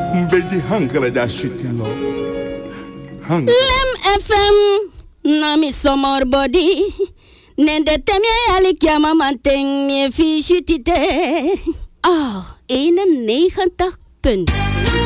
Beji hankala da shitilo. Lem FM nami somor body. Nende temye alikia mamanteng mi fi shitite. 91.0